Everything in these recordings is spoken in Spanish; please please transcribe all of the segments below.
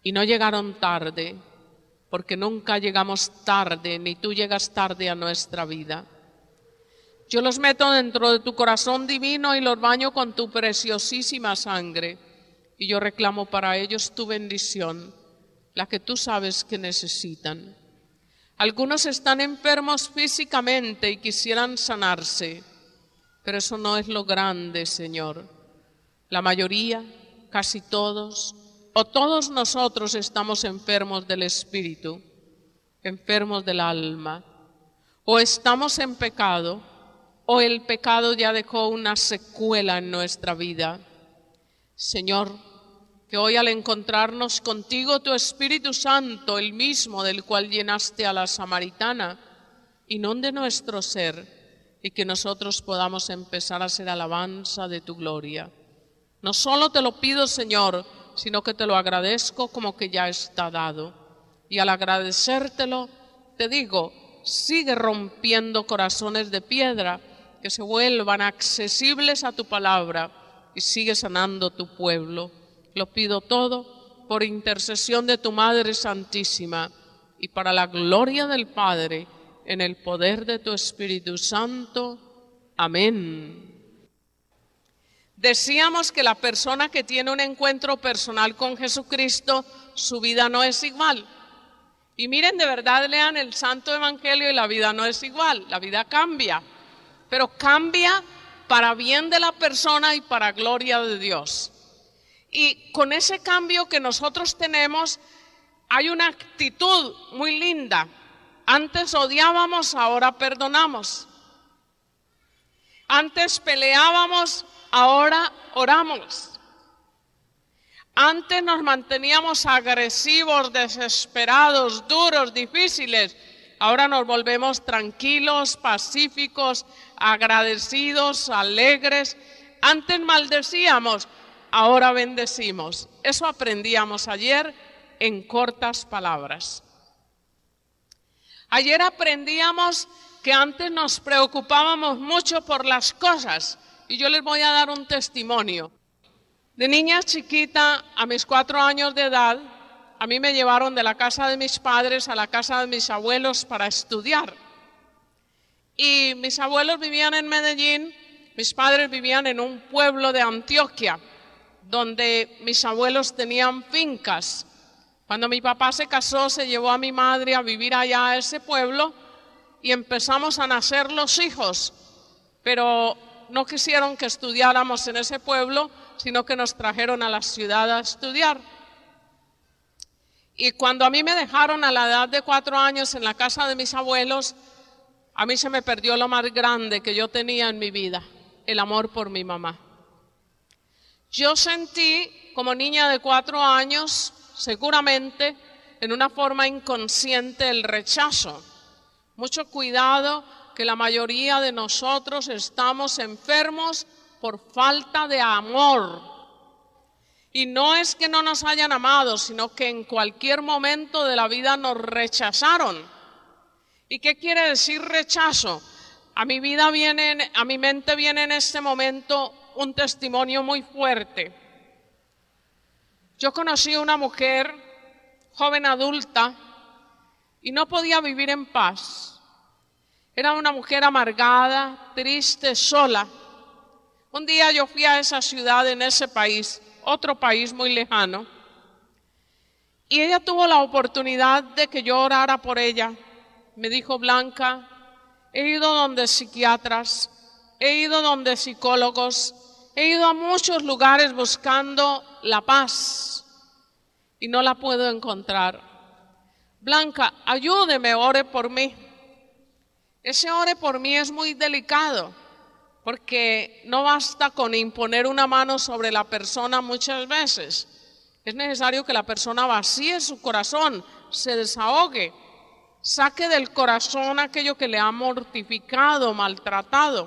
Y no llegaron tarde, porque nunca llegamos tarde, ni tú llegas tarde a nuestra vida. Yo los meto dentro de tu corazón divino y los baño con tu preciosísima sangre. Y yo reclamo para ellos tu bendición, la que tú sabes que necesitan. Algunos están enfermos físicamente y quisieran sanarse, pero eso no es lo grande, Señor. La mayoría, casi todos, o todos nosotros estamos enfermos del espíritu, enfermos del alma, o estamos en pecado, o el pecado ya dejó una secuela en nuestra vida. Señor, que hoy al encontrarnos contigo, tu Espíritu Santo, el mismo del cual llenaste a la samaritana, inunde nuestro ser y que nosotros podamos empezar a hacer alabanza de tu gloria. No solo te lo pido, Señor, sino que te lo agradezco como que ya está dado. Y al agradecértelo, te digo, sigue rompiendo corazones de piedra que se vuelvan accesibles a tu palabra y sigue sanando tu pueblo. Lo pido todo por intercesión de tu Madre Santísima y para la gloria del Padre, en el poder de tu Espíritu Santo. Amén. Decíamos que la persona que tiene un encuentro personal con Jesucristo, su vida no es igual. Y miren, de verdad lean el Santo Evangelio y la vida no es igual, la vida cambia, pero cambia para bien de la persona y para gloria de Dios. Y con ese cambio que nosotros tenemos, hay una actitud muy linda. Antes odiábamos, ahora perdonamos. Antes peleábamos, ahora oramos. Antes nos manteníamos agresivos, desesperados, duros, difíciles. Ahora nos volvemos tranquilos, pacíficos, agradecidos, alegres. Antes maldecíamos, ahora bendecimos. Eso aprendíamos ayer en cortas palabras. Ayer aprendíamos que antes nos preocupábamos mucho por las cosas. Y yo les voy a dar un testimonio. De niña chiquita, a mis 4 años de edad, a mí me llevaron de la casa de mis padres a la casa de mis abuelos para estudiar. Y mis abuelos vivían en Medellín, mis padres vivían en un pueblo de Antioquia, donde mis abuelos tenían fincas. Cuando mi papá se casó, se llevó a mi madre a vivir allá a ese pueblo y empezamos a nacer los hijos, pero no quisieron que estudiáramos en ese pueblo, sino que nos trajeron a la ciudad a estudiar. Y cuando a mí me dejaron a la edad de 4 años en la casa de mis abuelos, a mí se me perdió lo más grande que yo tenía en mi vida, el amor por mi mamá. Yo sentí como niña de 4 años, seguramente en una forma inconsciente, el rechazo. Mucho cuidado, que la mayoría de nosotros estamos enfermos por falta de amor. Y no es que no nos hayan amado, sino que en cualquier momento de la vida nos rechazaron. ¿Y qué quiere decir rechazo? A mi mente viene en este momento un testimonio muy fuerte. Yo conocí a una mujer, joven adulta, y no podía vivir en paz. Era una mujer amargada, triste, sola. Un día yo fui a esa ciudad, en ese país, otro país muy lejano, y ella tuvo la oportunidad de que yo orara por ella. Me dijo: Blanca, he ido donde psiquiatras, he ido donde psicólogos, he ido a muchos lugares buscando la paz y no la puedo encontrar. Blanca, ayúdeme, ore por mí. Ese ore por mí es muy delicado, porque no basta con imponer una mano sobre la persona muchas veces. Es necesario que la persona vacíe su corazón, se desahogue, saque del corazón aquello que le ha mortificado, maltratado.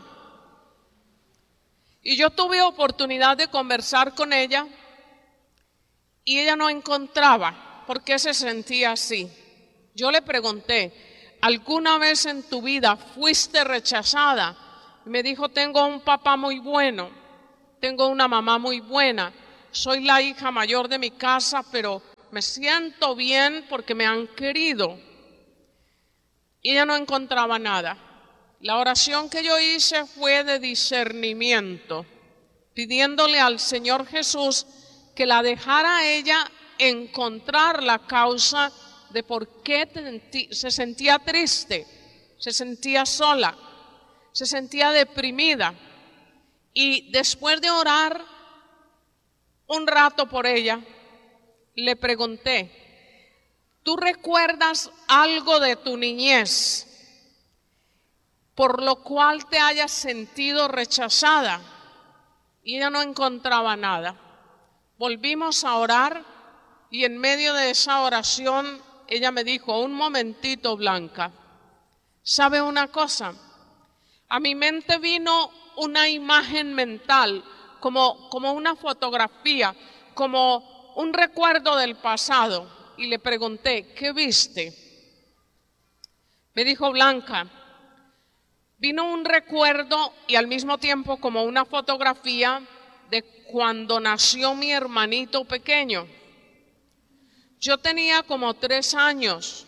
Y yo tuve oportunidad de conversar con ella y ella no encontraba por qué se sentía así. Yo le pregunté: ¿alguna vez en tu vida fuiste rechazada? Me dijo: tengo un papá muy bueno, tengo una mamá muy buena, soy la hija mayor de mi casa, pero me siento bien porque me han querido. Y ella no encontraba nada. La oración que yo hice fue de discernimiento, pidiéndole al Señor Jesús que la dejara a ella encontrar la causa de por qué se sentía triste, se sentía sola, se sentía deprimida. Y después de orar un rato por ella, le pregunté, ¿tú recuerdas algo de tu niñez por lo cual te hayas sentido rechazada? Y ella no encontraba nada. Volvimos a orar y en medio de esa oración ella me dijo, un momentito, Blanca, ¿sabe una cosa? A mi mente vino una imagen mental, como una fotografía, como un recuerdo del pasado. Y le pregunté, ¿qué viste? Me dijo, Blanca, vino un recuerdo y al mismo tiempo como una fotografía de cuando nació mi hermanito pequeño. Yo tenía como 3 años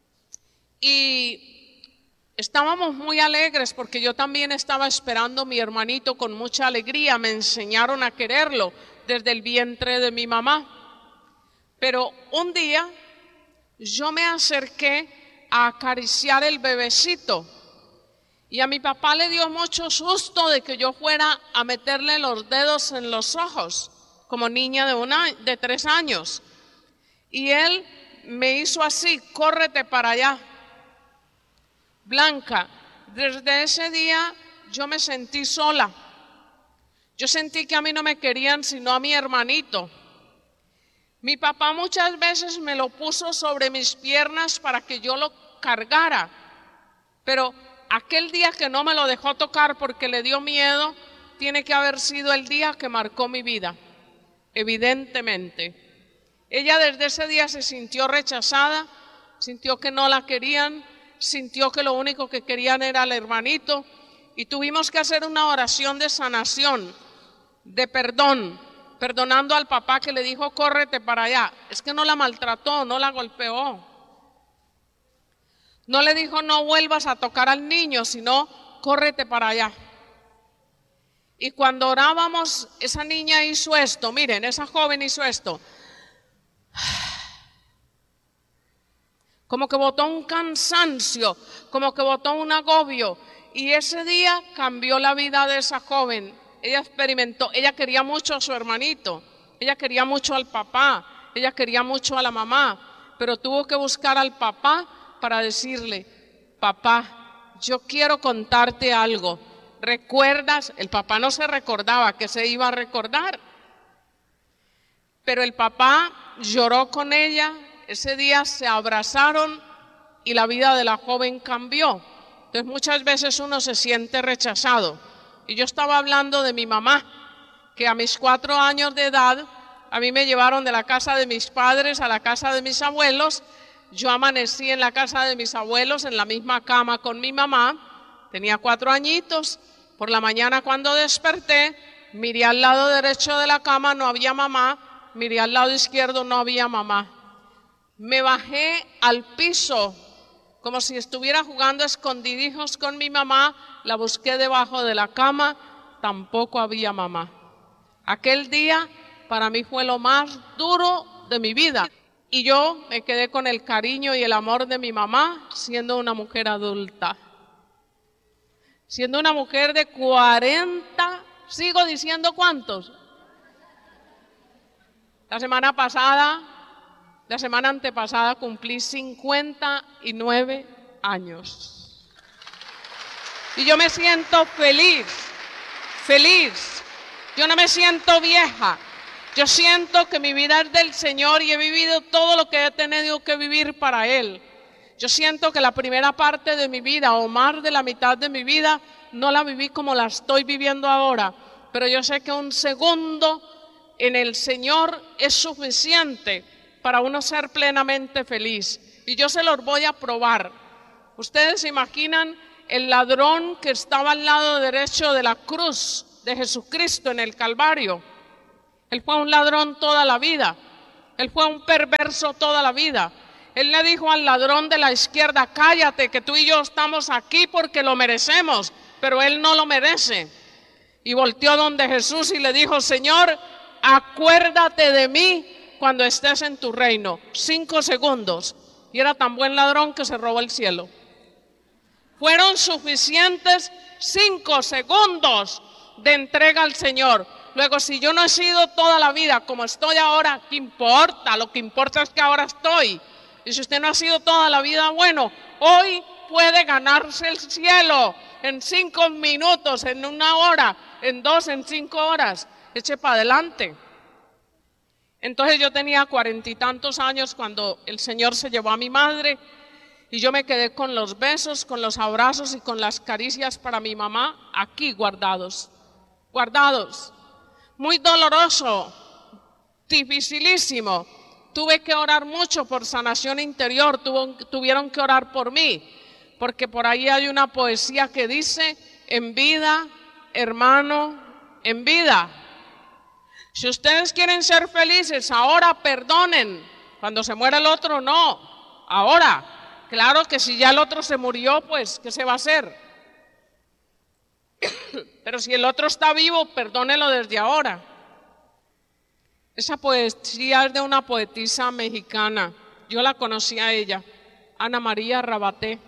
y estábamos muy alegres porque yo también estaba esperando a mi hermanito con mucha alegría. Me enseñaron a quererlo desde el vientre de mi mamá. Pero un día yo me acerqué a acariciar el bebecito y a mi papá le dio mucho susto de que yo fuera a meterle los dedos en los ojos como niña de 3 años. Y él me hizo así, córrete para allá. Blanca, desde ese día yo me sentí sola. Yo sentí que a mí no me querían sino a mi hermanito. Mi papá muchas veces me lo puso sobre mis piernas para que yo lo cargara, pero aquel día que no me lo dejó tocar porque le dio miedo, tiene que haber sido el día que marcó mi vida, evidentemente. Ella desde ese día se sintió rechazada, sintió que no la querían, sintió que lo único que querían era el hermanito y tuvimos que hacer una oración de sanación, de perdón, perdonando al papá que le dijo córrete para allá. Es que no la maltrató, no la golpeó. No le dijo no vuelvas a tocar al niño, sino córrete para allá. Y cuando orábamos, esa niña hizo esto, miren, esa joven hizo esto. Como que botó un cansancio, como que botó un agobio. Y ese día cambió la vida de esa joven. Ella experimentó, ella quería mucho a su hermanito, ella quería mucho al papá, ella quería mucho a la mamá, pero tuvo que buscar al papá para decirle, papá, yo quiero contarte algo. ¿Recuerdas? El papá no se recordaba que se iba a recordar, pero el papá lloró con ella. Ese día se abrazaron y la vida de la joven cambió. Entonces muchas veces uno se siente rechazado. Y yo estaba hablando de mi mamá, que a mis 4 años de edad, a mí me llevaron de la casa de mis padres a la casa de mis abuelos. Yo amanecí en la casa de mis abuelos, en la misma cama con mi mamá. Tenía 4 añitos. Por la mañana cuando desperté, miré al lado derecho de la cama, no había mamá. Miré al lado izquierdo, no había mamá. Me bajé al piso como si estuviera jugando escondidijos con mi mamá, la busqué debajo de la cama, tampoco había mamá. Aquel día para mí fue lo más duro de mi vida y yo me quedé con el cariño y el amor de mi mamá siendo una mujer adulta. Siendo una mujer de 40, sigo diciendo ¿cuántos? La semana antepasada cumplí 59 años. Y yo me siento feliz. Yo no me siento vieja. Yo siento que mi vida es del Señor y he vivido todo lo que he tenido que vivir para Él. Yo siento que la primera parte de mi vida o más de la mitad de mi vida no la viví como la estoy viviendo ahora. Pero yo sé que un segundo en el Señor es suficiente para uno ser plenamente feliz. Y yo se los voy a probar. Ustedes se imaginan el ladrón que estaba al lado derecho de la cruz de Jesucristo en el Calvario. Él fue un ladrón toda la vida. Él fue un perverso toda la vida. Él le dijo al ladrón de la izquierda, cállate, que tú y yo estamos aquí porque lo merecemos, pero él no lo merece. Y volteó donde Jesús y le dijo, Señor, acuérdate de mí cuando estés en tu reino. 5 segundos. Y era tan buen ladrón que se robó el cielo. Fueron suficientes 5 segundos de entrega al Señor. Luego, si yo no he sido toda la vida como estoy ahora, ¿qué importa? Lo que importa es que ahora estoy. Y si usted no ha sido toda la vida bueno, hoy puede ganarse el cielo en 5 minutos, en 1 hora, en 2, en 5 horas. Eche para adelante. Entonces yo tenía 40 y tantos años cuando el Señor se llevó a mi madre y yo me quedé con los besos, con los abrazos y con las caricias para mi mamá aquí guardados. Muy doloroso, dificilísimo. Tuve que orar mucho por sanación interior, tuvieron que orar por mí, porque por ahí hay una poesía que dice, en vida, hermano, en vida. Si ustedes quieren ser felices, ahora perdonen. Cuando se muera el otro, no. Ahora, claro que si ya el otro se murió, pues, ¿qué se va a hacer? Pero si el otro está vivo, perdónelo desde ahora. Esa poesía es de una poetisa mexicana. Yo la conocí a ella, Ana María Rabaté.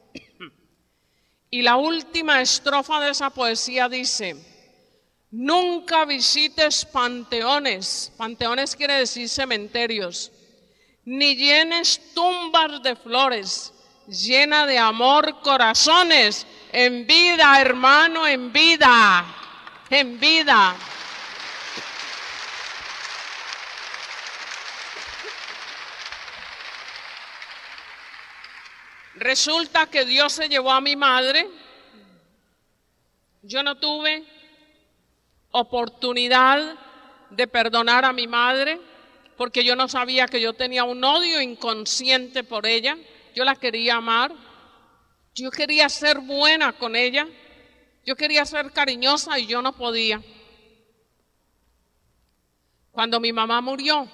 Y la última estrofa de esa poesía dice, nunca visites panteones, panteones quiere decir cementerios, ni llenes tumbas de flores, llena de amor corazones, en vida, hermano, en vida, en vida. Resulta que Dios se llevó a mi madre, yo no tuve oportunidad de perdonar a mi madre porque yo no sabía que yo tenía un odio inconsciente por ella, yo la quería amar, yo quería ser buena con ella, yo quería ser cariñosa y yo no podía. Cuando mi mamá murió,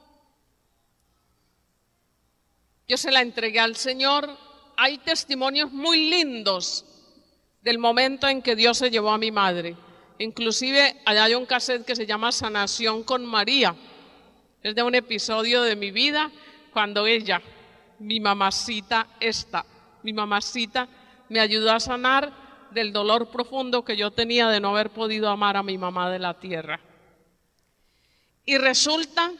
yo se la entregué al Señor. Hay testimonios muy lindos del momento en que Dios se llevó a mi madre. Inclusive allá hay un cassette que se llama Sanación con María. Es de un episodio de mi vida cuando ella, mi mamacita me ayudó a sanar del dolor profundo que yo tenía de no haber podido amar a mi mamá de la tierra. Y resulta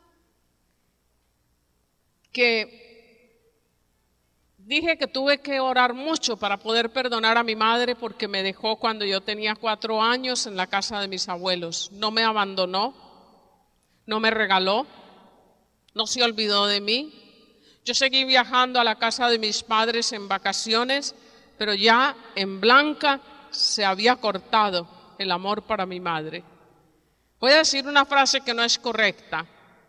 que dije que tuve que orar mucho para poder perdonar a mi madre porque me dejó cuando yo tenía 4 años en la casa de mis abuelos. No me abandonó, no me regaló, no se olvidó de mí. Yo seguí viajando a la casa de mis padres en vacaciones, pero ya en Blanca se había cortado el amor para mi madre. Voy a decir una frase que no es correcta,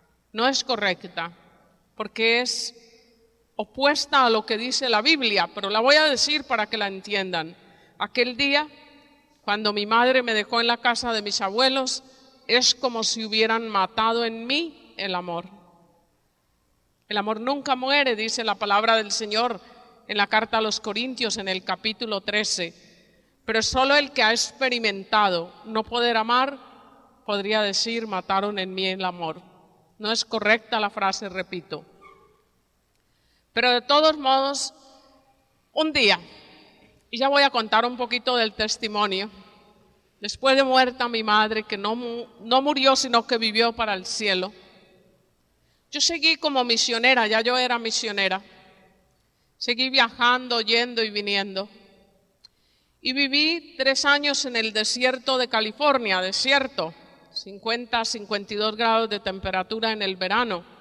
porque es opuesta a lo que dice la Biblia, pero la voy a decir para que la entiendan. Aquel día, cuando mi madre me dejó en la casa de mis abuelos, es como si hubieran matado en mí el amor. El amor nunca muere, dice la palabra del Señor en la carta a los Corintios, en el capítulo 13. Pero solo el que ha experimentado no poder amar, podría decir, mataron en mí el amor. No es correcta la frase, repito. Pero de todos modos, un día, y ya voy a contar un poquito del testimonio, después de muerta mi madre, que no murió, sino que vivió para el cielo, yo seguí como misionera, ya yo era misionera, seguí viajando, yendo y viniendo, y viví 3 años en el desierto de California, 50, 52 grados de temperatura en el verano.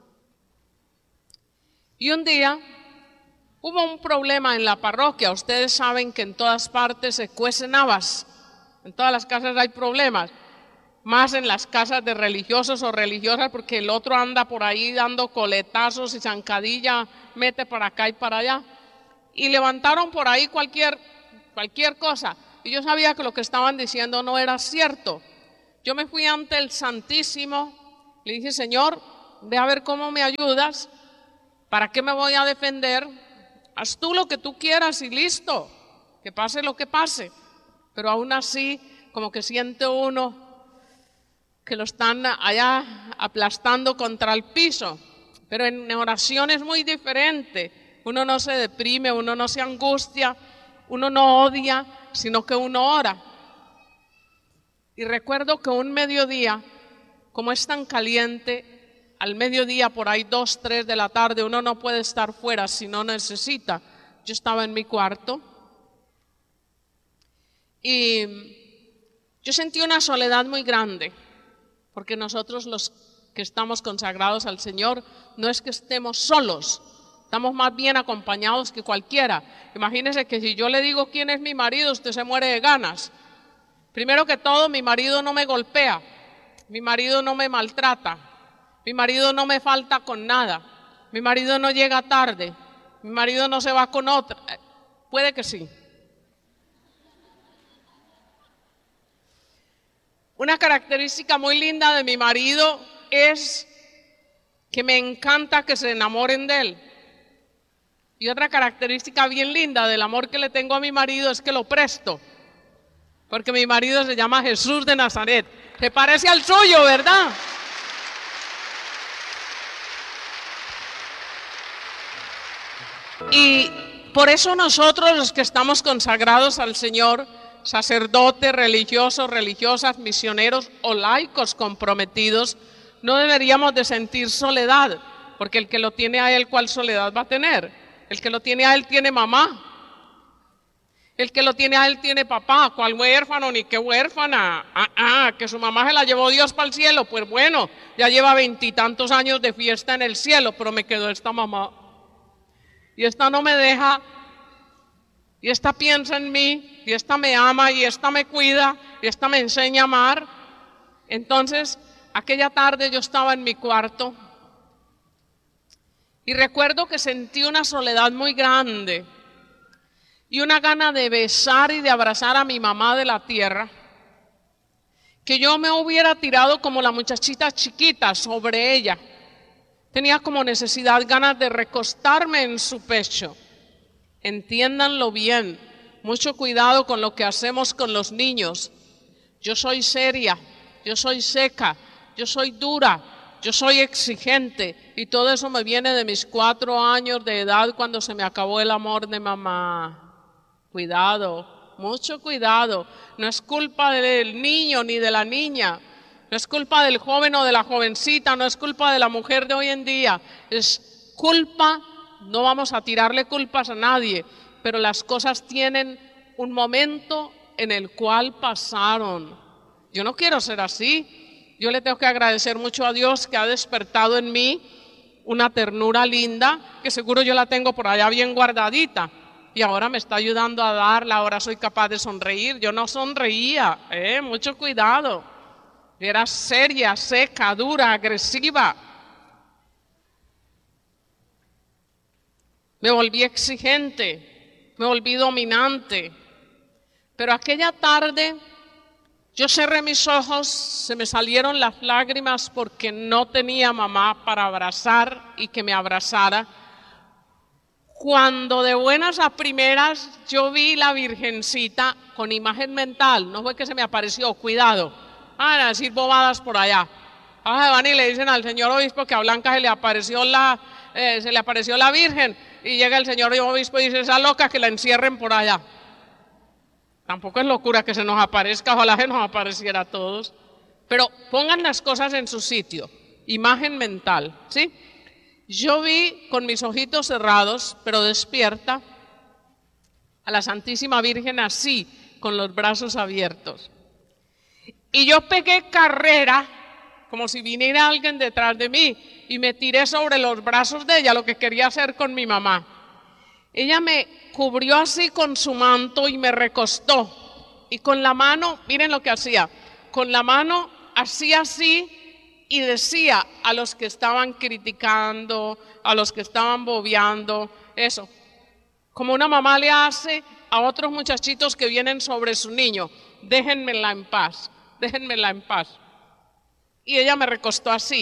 Y un día hubo un problema en la parroquia. Ustedes saben que en todas partes se cuecen habas. En todas las casas hay problemas. Más en las casas de religiosos o religiosas porque el otro anda por ahí dando coletazos y zancadilla, mete para acá y para allá. Y levantaron por ahí cualquier cosa. Y yo sabía que lo que estaban diciendo no era cierto. Yo me fui ante el Santísimo, le dije, Señor, ve a ver cómo me ayudas, ¿para qué me voy a defender? Haz tú lo que tú quieras y listo, que pase lo que pase. Pero aún así, como que siente uno que lo están allá aplastando contra el piso. Pero en oración es muy diferente. Uno no se deprime, uno no se angustia, uno no odia, sino que uno ora. Y recuerdo que un mediodía, como es tan caliente, al mediodía por ahí 2, 3 de la tarde, uno no puede estar fuera si no necesita. Yo estaba en mi cuarto y yo sentí una soledad muy grande, porque nosotros los que estamos consagrados al Señor, no es que estemos solos, estamos más bien acompañados que cualquiera. Imagínese que si yo le digo quién es mi marido, usted se muere de ganas. Primero que todo, mi marido no me golpea, mi marido no me maltrata, mi marido no me falta con nada, mi marido no llega tarde, mi marido no se va con otra. Puede que sí. Una característica muy linda de mi marido es que me encanta que se enamoren de él. Y otra característica bien linda del amor que le tengo a mi marido es que lo presto. Porque mi marido se llama Jesús de Nazaret. Se parece al suyo, ¿verdad? Y por eso nosotros los que estamos consagrados al Señor, sacerdotes, religiosos, religiosas, misioneros o laicos comprometidos, no deberíamos de sentir soledad, porque el que lo tiene a él, ¿cuál soledad va a tener? El que lo tiene a él tiene mamá. El que lo tiene a él tiene papá. ¿Cuál huérfano? Ni qué huérfana. Que su mamá se la llevó Dios para el cielo. Pues bueno, ya lleva 20 y tantos años de fiesta en el cielo, pero me quedó esta mamá. Y esta no me deja, y esta piensa en mí, y esta me ama, y esta me cuida, y esta me enseña a amar. Entonces, aquella tarde yo estaba en mi cuarto, y recuerdo que sentí una soledad muy grande, y una gana de besar y de abrazar a mi mamá de la tierra, que yo me hubiera tirado como la muchachita chiquita sobre ella. Tenía como necesidad, ganas de recostarme en su pecho. Entiéndanlo bien, mucho cuidado con lo que hacemos con los niños. Yo soy seria, yo soy seca, yo soy dura, yo soy exigente, y todo eso me viene de mis 4 años de edad cuando se me acabó el amor de mamá. Cuidado, mucho cuidado. No es culpa del niño ni de la niña, no es culpa del joven o de la jovencita, no es culpa de la mujer de hoy en día, es culpa, no vamos a tirarle culpas a nadie, pero las cosas tienen un momento en el cual pasaron. Yo no quiero ser así. Yo le tengo que agradecer mucho a Dios que ha despertado en mí una ternura linda, que seguro yo la tengo por allá bien guardadita. Y ahora me está ayudando a darla, ahora soy capaz de sonreír. Yo no sonreía, mucho cuidado. Era seria, seca, dura, agresiva. Me volví exigente, me volví dominante. Pero aquella tarde yo cerré mis ojos, se me salieron las lágrimas porque no tenía mamá para abrazar y que me abrazara. Cuando de buenas a primeras yo vi la Virgencita con imagen mental, no fue que se me apareció, cuidado, a decir bobadas por allá. Van y le dicen al señor obispo que a Blanca se le apareció la Virgen, y llega el señor obispo y dice, esa loca, que la encierren por allá. Tampoco es locura que se nos aparezca, ojalá se nos apareciera a todos, pero pongan las cosas en su sitio, imagen mental, ¿sí? Yo vi con mis ojitos cerrados, pero despierta, a la Santísima Virgen así, con los brazos abiertos. Y yo pegué carrera, como si viniera alguien detrás de mí, y me tiré sobre los brazos de ella, lo que quería hacer con mi mamá. Ella me cubrió así con su manto y me recostó. Y con la mano, miren lo que hacía, con la mano hacía así, y decía a los que estaban criticando, a los que estaban bobeando, eso, como una mamá le hace a otros muchachitos que vienen sobre su niño, déjenmela en paz, déjenmela en paz. Y ella me recostó así,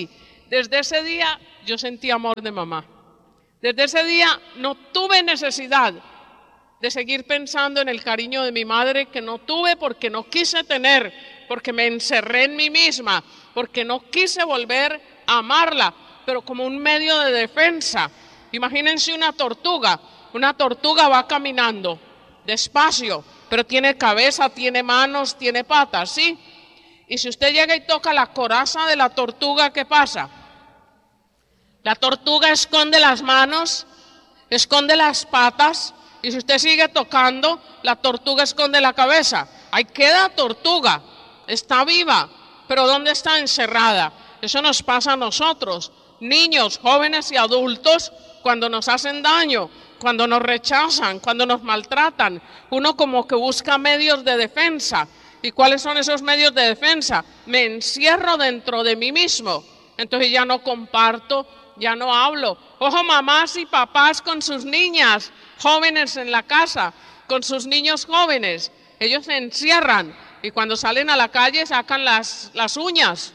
Desde ese día yo sentí amor de mamá. Desde ese día no tuve necesidad de seguir pensando en el cariño de mi madre, que no tuve porque no quise tener, porque me encerré en mí misma, porque no quise volver a amarla, pero como un medio de defensa. Imagínense una tortuga va caminando despacio, pero tiene cabeza, tiene manos, tiene patas, ¿sí? Y si usted llega y toca la coraza de la tortuga, ¿qué pasa? La tortuga esconde las manos, esconde las patas, y si usted sigue tocando, la tortuga esconde la cabeza. Ahí queda tortuga, está viva, pero ¿dónde está encerrada? Eso nos pasa a nosotros, niños, jóvenes y adultos, cuando nos hacen daño, cuando nos rechazan, cuando nos maltratan. Uno como que busca medios de defensa. ¿Y cuáles son esos medios de defensa? Me encierro dentro de mí mismo, entonces ya no comparto, ya no hablo. Ojo, mamás y papás con sus niñas jóvenes en la casa, con sus niños jóvenes, ellos se encierran y cuando salen a la calle sacan las uñas,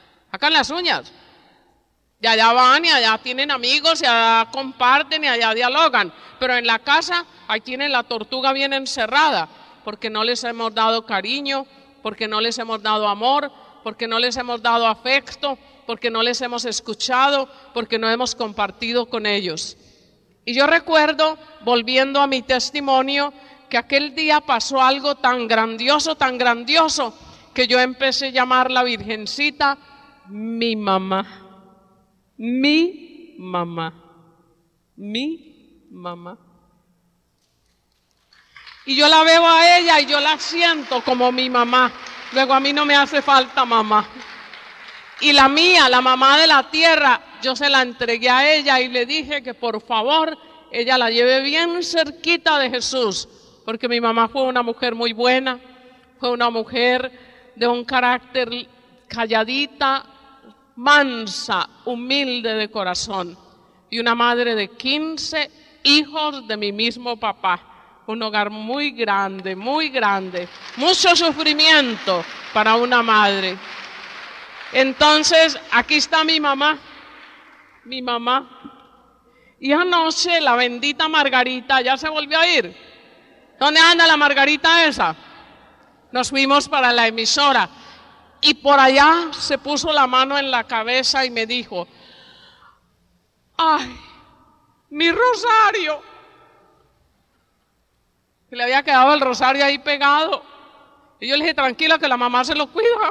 y allá van y allá tienen amigos y allá comparten y allá dialogan, pero en la casa ahí tienen la tortuga bien encerrada, porque no les hemos dado cariño, porque no les hemos dado amor, porque no les hemos dado afecto, porque no les hemos escuchado, porque no hemos compartido con ellos. Y yo recuerdo, volviendo a mi testimonio, que aquel día pasó algo tan grandioso, que yo empecé a llamar la Virgencita mi mamá. Mi mamá, mi mamá. Y yo la veo a ella y yo la siento como mi mamá. Luego a mí no me hace falta mamá. Y la mía, la mamá de la tierra, yo se la entregué a ella y le dije que por favor ella la lleve bien cerquita de Jesús, porque mi mamá fue una mujer muy buena, fue una mujer de un carácter calladita, mansa, humilde de corazón, y una madre de 15 hijos de mi mismo papá. Un hogar muy grande, mucho sufrimiento para una madre. Entonces, aquí está mi mamá. Y anoche la bendita Margarita ya se volvió a ir. ¿Dónde anda la Margarita esa? Nos fuimos para la emisora y por allá se puso la mano en la cabeza y me dijo: ¡ay, mi rosario! Que le había quedado el rosario ahí pegado. Y yo le dije: tranquila, que la mamá se lo cuida.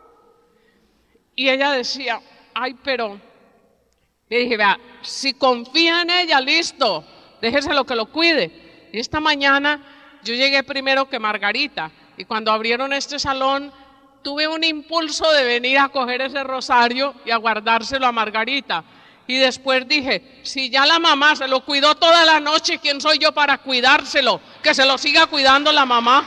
Y ella decía: ay, pero... Le dije: vea, si confía en ella, listo, déjeselo que lo cuide. Y esta mañana yo llegué primero que Margarita, y cuando abrieron este salón, tuve un impulso de venir a coger ese rosario y a guardárselo a Margarita. Y después dije: si ya la mamá se lo cuidó toda la noche, ¿quién soy yo para cuidárselo? Que se lo siga cuidando la mamá.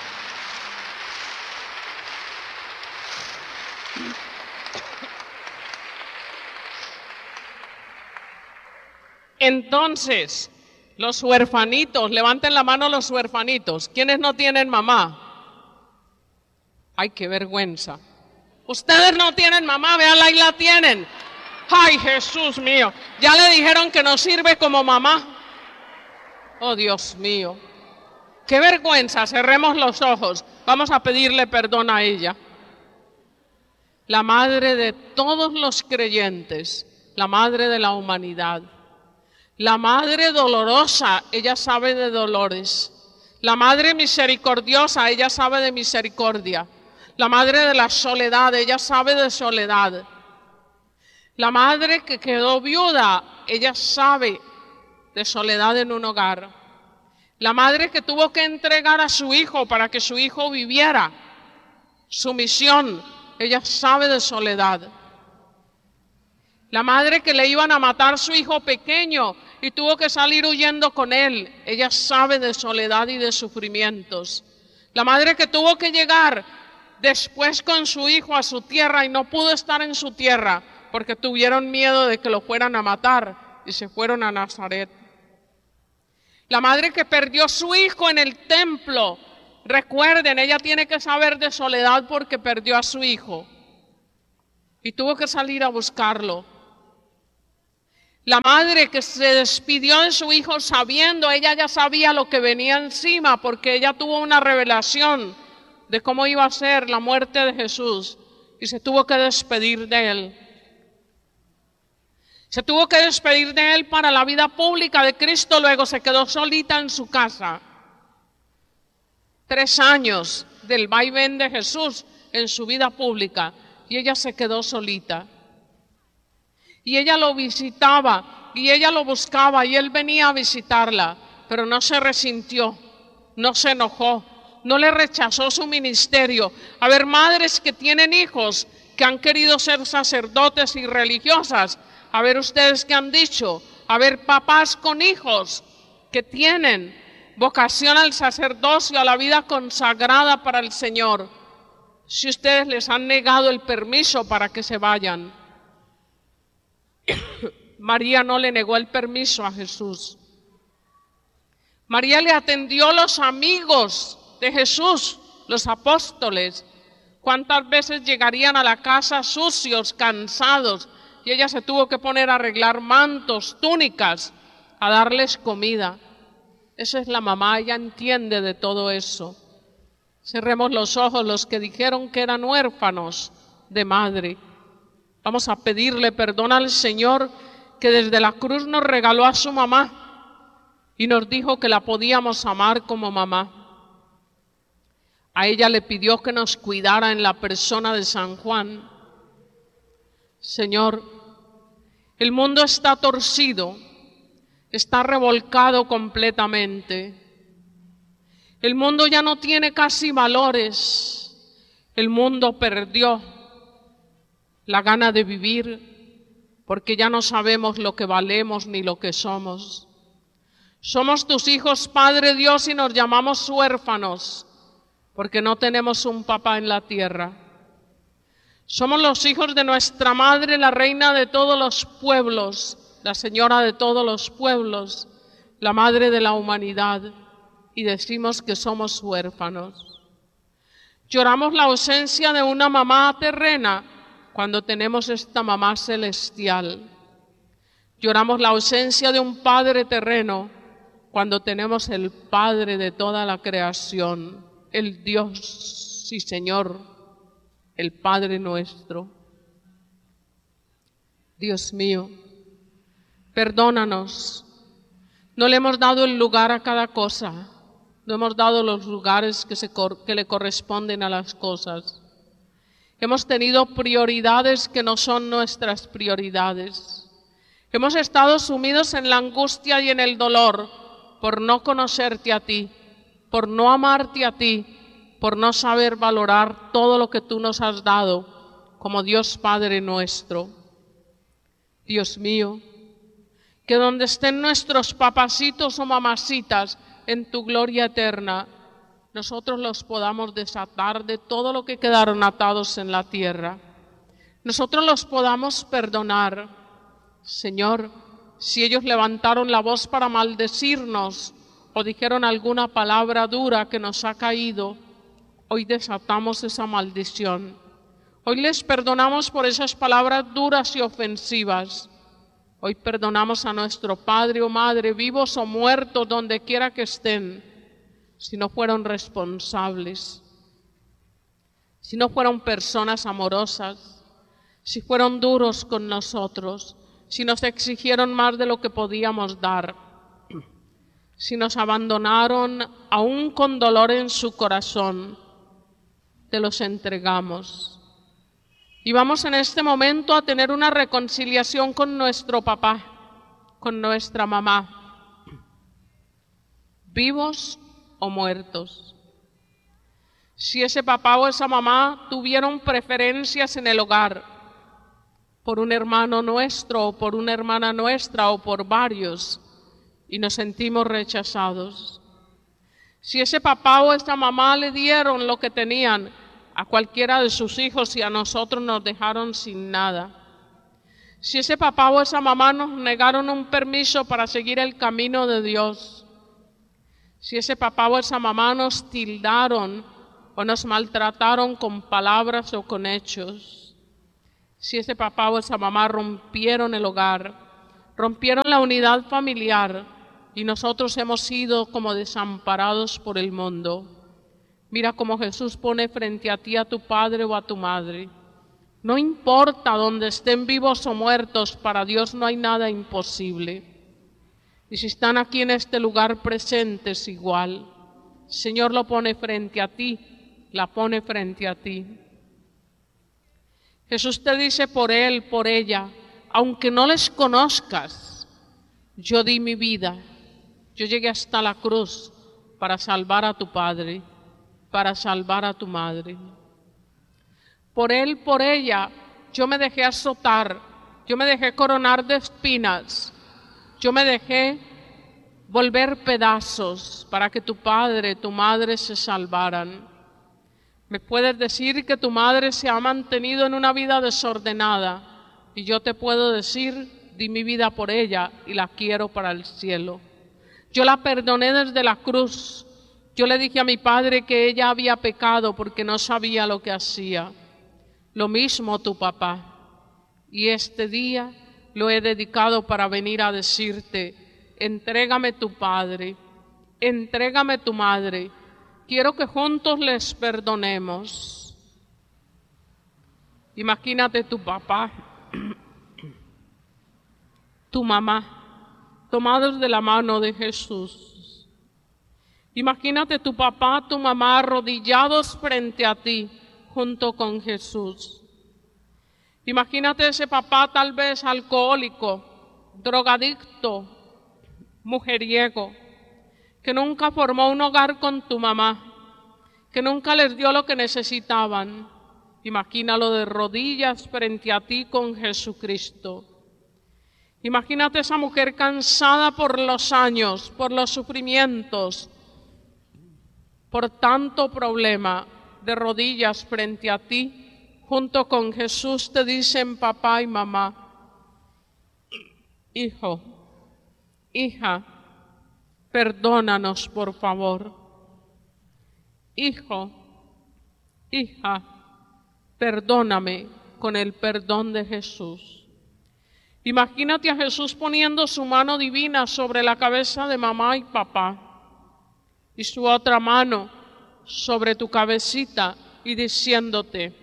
Entonces, los huerfanitos, levanten la mano los huerfanitos. ¿Quiénes no tienen mamá? Ay, qué vergüenza. Ustedes no tienen mamá, véanla, ahí la tienen. Ay, Jesús mío, ya le dijeron que no sirve como mamá. Oh, Dios mío. Qué vergüenza, cerremos los ojos. Vamos a pedirle perdón a ella. La madre de todos los creyentes, la madre de la humanidad. La madre dolorosa, ella sabe de dolores. La madre misericordiosa, ella sabe de misericordia. La madre de la soledad, ella sabe de soledad. La madre que quedó viuda, ella sabe de soledad en un hogar. La madre que tuvo que entregar a su hijo para que su hijo viviera su misión, ella sabe de soledad. La madre que le iban a matar a su hijo pequeño y tuvo que salir huyendo con él, ella sabe de soledad y de sufrimientos. La madre que tuvo que llegar después con su hijo a su tierra y no pudo estar en su tierra porque tuvieron miedo de que lo fueran a matar y se fueron a Nazaret. La madre que perdió a su hijo en el templo, recuerden, ella tiene que saber de soledad porque perdió a su hijo. y tuvo que salir a buscarlo. La madre que se despidió de su hijo sabiendo, ella ya sabía lo que venía encima, porque ella tuvo una revelación de cómo iba a ser la muerte de Jesús y se tuvo que despedir de él. Se tuvo que despedir de él para la vida pública de Cristo, luego se quedó solita en su casa. 3 años del vaivén de Jesús en su vida pública y ella se quedó solita. Y ella lo visitaba y ella lo buscaba y él venía a visitarla, pero no se resintió, no se enojó, no le rechazó su ministerio. A ver, madres que tienen hijos que han querido ser sacerdotes y religiosas, a ver ustedes qué han dicho. A ver, papás con hijos que tienen vocación al sacerdocio, a la vida consagrada para el Señor, si ustedes les han negado el permiso para que se vayan. María no le negó el permiso a Jesús. María le atendió a los amigos de Jesús, los apóstoles. ¿Cuántas veces llegarían a la casa sucios, cansados? Y ella se tuvo que poner a arreglar mantos, túnicas, a darles comida. Esa es la mamá, ella entiende de todo eso. Cerremos los ojos los que dijeron que eran huérfanos de madre. Vamos a pedirle perdón al Señor que desde la cruz nos regaló a su mamá y nos dijo que la podíamos amar como mamá. A ella le pidió que nos cuidara en la persona de San Juan. Señor, el mundo está torcido, está revolcado completamente. El mundo ya no tiene casi valores. El mundo perdió la gana de vivir porque ya no sabemos lo que valemos ni lo que somos. Somos tus hijos, Padre Dios, y nos llamamos huérfanos porque no tenemos un papá en la tierra. Somos los hijos de nuestra Madre, la Reina de todos los pueblos, la Señora de todos los pueblos, la Madre de la humanidad, y decimos que somos huérfanos. Lloramos la ausencia de una mamá terrena cuando tenemos esta mamá celestial. Lloramos la ausencia de un padre terreno cuando tenemos el Padre de toda la creación, el Dios y Señor, el Padre nuestro. Dios mío, perdónanos. No le hemos dado el lugar a cada cosa, no hemos dado los lugares que le corresponden a las cosas. Hemos tenido prioridades que no son nuestras prioridades. Hemos estado sumidos en la angustia y en el dolor por no conocerte a ti, por no amarte a ti, por no saber valorar todo lo que tú nos has dado como Dios Padre nuestro. Dios mío, que donde estén nuestros papacitos o mamacitas en tu gloria eterna, nosotros los podamos desatar de todo lo que quedaron atados en la tierra. Nosotros los podamos perdonar. Señor, si ellos levantaron la voz para maldecirnos o dijeron alguna palabra dura que nos ha caído, hoy desatamos esa maldición. Hoy les perdonamos por esas palabras duras y ofensivas. Hoy perdonamos a nuestro padre o madre, vivos o muertos, donde quiera que estén, si no fueron responsables, si no fueron personas amorosas, si fueron duros con nosotros, si nos exigieron más de lo que podíamos dar, si nos abandonaron aún con dolor en su corazón, te los entregamos. Y vamos en este momento a tener una reconciliación con nuestro papá, con nuestra mamá, vivos o muertos. Si ese papá o esa mamá tuvieron preferencias en el hogar por un hermano nuestro o por una hermana nuestra o por varios y nos sentimos rechazados. Si ese papá o esa mamá le dieron lo que tenían a cualquiera de sus hijos y a nosotros nos dejaron sin nada. Si ese papá o esa mamá nos negaron un permiso para seguir el camino de Dios. Si ese papá o esa mamá nos tildaron o nos maltrataron con palabras o con hechos. si ese papá o esa mamá rompieron el hogar, rompieron la unidad familiar y nosotros hemos sido como desamparados por el mundo. Mira cómo Jesús pone frente a ti a tu padre o a tu madre. No importa dónde estén vivos o muertos, para Dios no hay nada imposible. Y si están aquí en este lugar presentes igual, el Señor lo pone frente a ti, la pone frente a ti. Jesús te dice por él, por ella, aunque no les conozcas, yo di mi vida, yo llegué hasta la cruz para salvar a tu padre, para salvar a tu madre. Por él, por ella, yo me dejé azotar, yo me dejé coronar de espinas, yo me dejé volver pedazos para que tu padre, tu madre se salvaran. Me puedes decir que tu madre se ha mantenido en una vida desordenada y yo te puedo decir, di mi vida por ella y la quiero para el cielo. Yo la perdoné desde la cruz. Yo le dije a mi padre que ella había pecado porque no sabía lo que hacía. Lo mismo tu papá. Y este día lo he dedicado para venir a decirte, entrégame tu padre, entrégame tu madre. Quiero que juntos les perdonemos. Imagínate tu papá, tu mamá, tomados de la mano de Jesús. Imagínate tu papá, tu mamá arrodillados frente a ti, junto con Jesús. Imagínate ese papá tal vez alcohólico, drogadicto, mujeriego, que nunca formó un hogar con tu mamá, que nunca les dio lo que necesitaban. Imagínalo de rodillas frente a ti con Jesucristo. Imagínate esa mujer cansada por los años, por los sufrimientos, por tanto problema, de rodillas frente a ti, junto con Jesús te dicen papá y mamá, hijo, hija, perdónanos por favor. Hijo, hija, perdóname con el perdón de Jesús. Imagínate a Jesús poniendo su mano divina sobre la cabeza de mamá y papá y su otra mano sobre tu cabecita y diciéndote,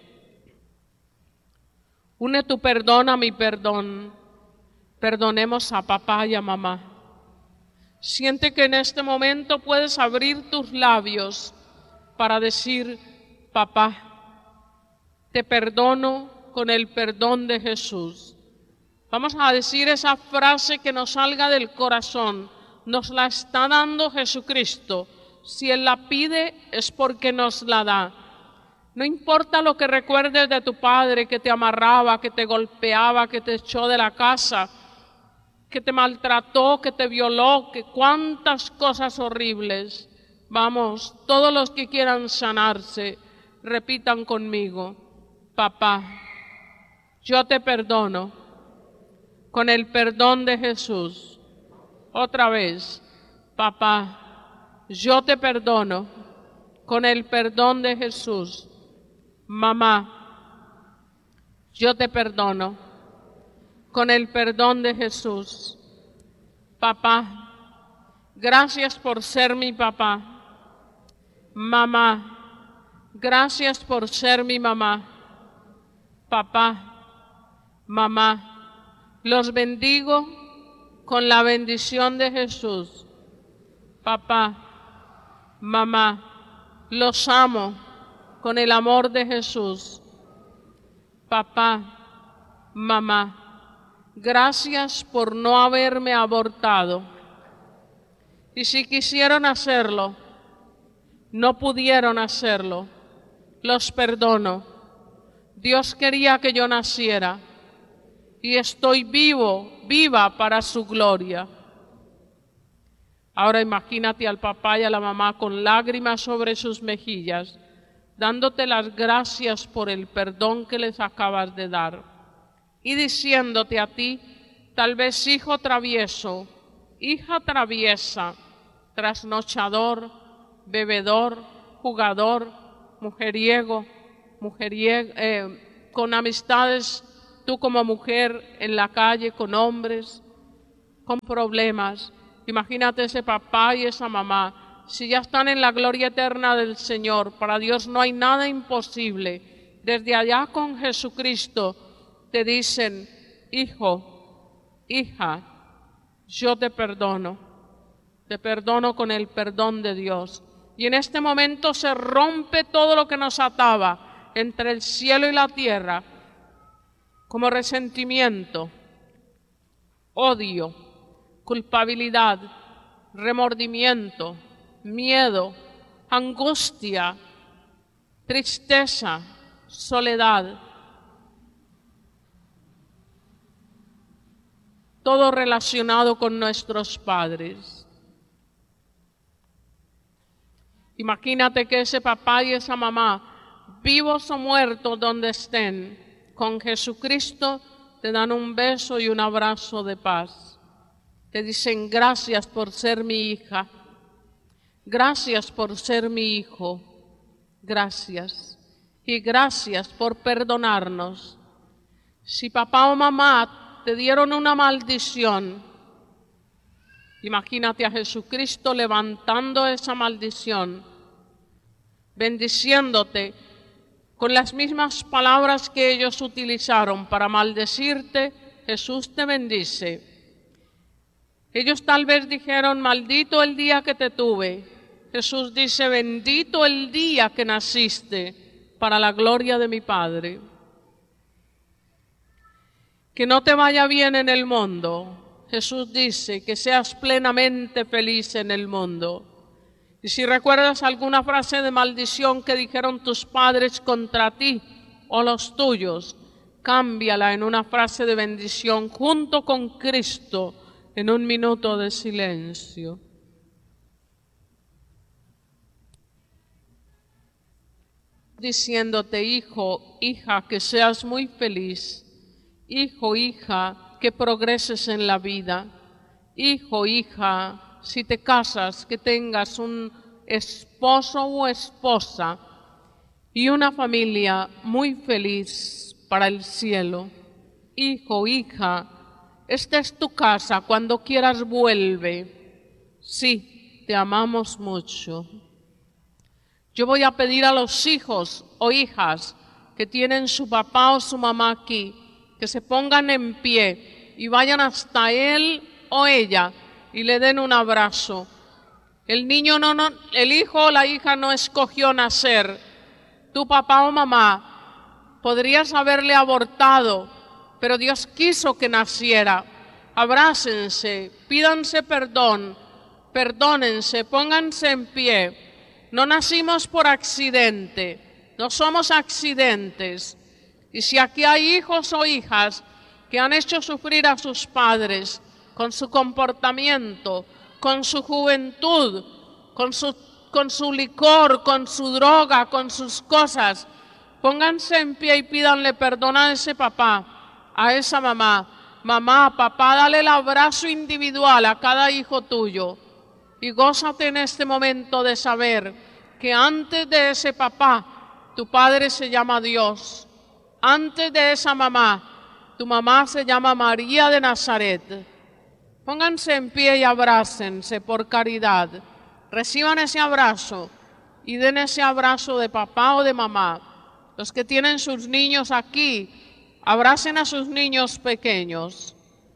une tu perdón a mi perdón, perdonemos a papá y a mamá. Siente que en este momento puedes abrir tus labios para decir, papá, te perdono con el perdón de Jesús. Vamos a decir esa frase que nos salga del corazón, nos la está dando Jesucristo. Si Él la pide es porque nos la da. No importa lo que recuerdes de tu padre que te amarraba, que te golpeaba, que te echó de la casa, que te maltrató, que te violó, que cuántas cosas horribles. Vamos, todos los que quieran sanarse, repitan conmigo, papá, yo te perdono con el perdón de Jesús. Otra vez, papá, yo te perdono con el perdón de Jesús. Mamá, yo te perdono con el perdón de Jesús. Papá, gracias por ser mi papá. Mamá, gracias por ser mi mamá. Papá, mamá, los bendigo con la bendición de Jesús. Papá, mamá, los amo con el amor de Jesús. Papá, mamá, gracias por no haberme abortado. Y si quisieron hacerlo, no pudieron hacerlo. Los perdono. Dios quería que yo naciera y estoy viva para su gloria. Ahora imagínate al papá y a la mamá con lágrimas sobre sus mejillas, dándote las gracias por el perdón que les acabas de dar y diciéndote a ti, tal vez hijo travieso, hija traviesa, trasnochador, bebedor, jugador, mujeriego, con amistades tú como mujer en la calle con hombres, con problemas. Imagínate ese papá y esa mamá. Si ya están en la gloria eterna del Señor, para Dios no hay nada imposible. Desde allá con Jesucristo te dicen, hijo, hija, yo te perdono con el perdón de Dios. Y en este momento se rompe todo lo que nos ataba entre el cielo y la tierra, como resentimiento, odio, culpabilidad, remordimiento, miedo, angustia, tristeza, soledad. Todo relacionado con nuestros padres. Imagínate que ese papá y esa mamá, vivos o muertos donde estén, con Jesucristo te dan un beso y un abrazo de paz. Te dicen gracias por ser mi hija, gracias por ser mi hijo, gracias. Y gracias por perdonarnos. Si papá o mamá te dieron una maldición, imagínate a Jesucristo levantando esa maldición, bendiciéndote con las mismas palabras que ellos utilizaron para maldecirte. Jesús te bendice. Ellos tal vez dijeron, maldito el día que te tuve. Jesús dice, bendito el día que naciste para la gloria de mi Padre. Que no te vaya bien en el mundo. Jesús dice que seas plenamente feliz en el mundo. Y si recuerdas alguna frase de maldición que dijeron tus padres contra ti o los tuyos, cámbiala en una frase de bendición junto con Cristo en un minuto de silencio. Diciéndote, hijo, hija, que seas muy feliz. Hijo, hija, que progreses en la vida. Hijo, hija, si te casas, que tengas un esposo o esposa y una familia muy feliz para el cielo. Hijo, hija, esta es tu casa, cuando quieras vuelve. Sí, te amamos mucho. Yo voy a pedir a los hijos o hijas que tienen su papá o su mamá aquí, que se pongan en pie y vayan hasta él o ella y le den un abrazo. El hijo o la hija no escogió nacer. Tu papá o mamá podrías haberle abortado, pero Dios quiso que naciera. Abrácense, pídanse perdón, perdónense, pónganse en pie. No nacimos por accidente, no somos accidentes. Y si aquí hay hijos o hijas que han hecho sufrir a sus padres con su comportamiento, con su juventud, con su licor, con su droga, con sus cosas, pónganse en pie y pídanle perdón a ese papá, a esa mamá. Mamá, papá, dale el abrazo individual a cada hijo tuyo y gózate en este momento de saber que antes de ese papá, tu padre se llama Dios. Antes de esa mamá, tu mamá se llama María de Nazaret. Pónganse en pie y abrácense por caridad. Reciban ese abrazo y den ese abrazo de papá o de mamá. Los que tienen sus niños aquí, abracen a sus niños pequeños.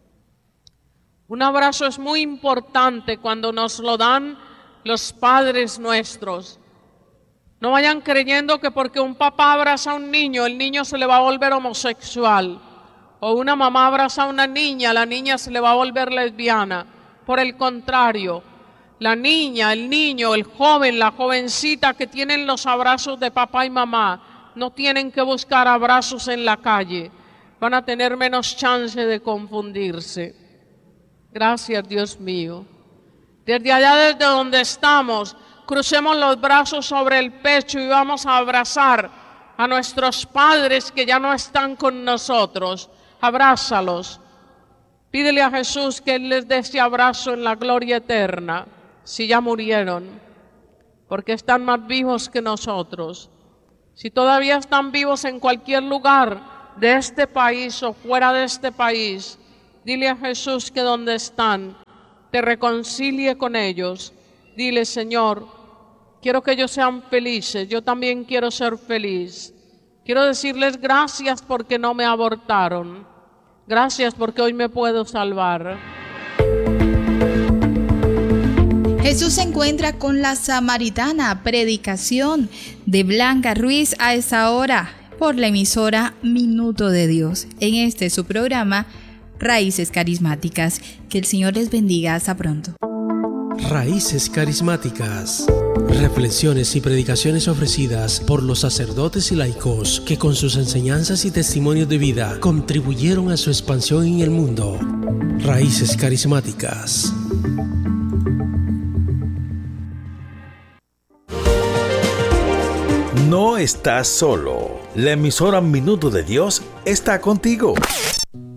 Un abrazo es muy importante cuando nos lo dan los padres nuestros. No vayan creyendo que porque un papá abraza a un niño, el niño se le va a volver homosexual. O una mamá abraza a una niña, la niña se le va a volver lesbiana. Por el contrario, la niña, el niño, el joven, la jovencita que tienen los abrazos de papá y mamá, no tienen que buscar abrazos en la calle. Van a tener menos chance de confundirse. Gracias, Dios mío. Desde allá, desde donde estamos, crucemos los brazos sobre el pecho y vamos a abrazar a nuestros padres que ya no están con nosotros. Abrázalos. Pídele a Jesús que Él les dé ese abrazo en la gloria eterna, si ya murieron, porque están más vivos que nosotros. Si todavía están vivos en cualquier lugar, de este país o fuera de este país, dile a Jesús que donde están, te reconcilie con ellos. Dile, Señor, quiero que ellos sean felices, yo también quiero ser feliz. Quiero decirles gracias porque no me abortaron. Gracias porque hoy me puedo salvar. Jesús se encuentra con la samaritana. Predicación de Blanca Ruiz a esta hora por la emisora Minuto de Dios. En este su programa, Raíces Carismáticas. Que el Señor les bendiga. Hasta pronto. Raíces Carismáticas. Reflexiones y predicaciones ofrecidas por los sacerdotes y laicos que con sus enseñanzas y testimonios de vida contribuyeron a su expansión en el mundo. Raíces Carismáticas. No estás solo. La emisora Minuto de Dios está contigo.